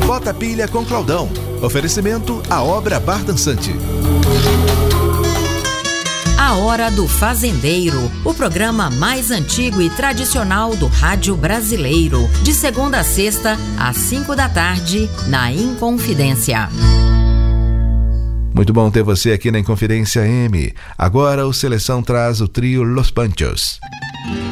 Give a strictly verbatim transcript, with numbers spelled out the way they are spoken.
Bota Pilha com Claudão. Oferecimento A Obra Bar Dançante. A Hora do Fazendeiro, o programa mais antigo e tradicional do rádio brasileiro. De segunda a sexta, às cinco da tarde, na Inconfidência. Muito bom ter você aqui na Inconfidência M. Agora o Seleção traz o trio Los Panchos.